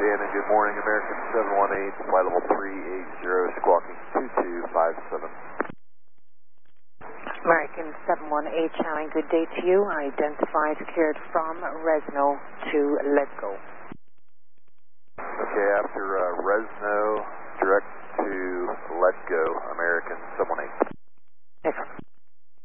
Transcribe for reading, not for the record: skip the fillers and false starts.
Shannon, good morning. American 718, flight level 380, squawking 2257. American 718, Shannon, good day to you. Identified secured from Resno to Let's Go. Okay, after Resno,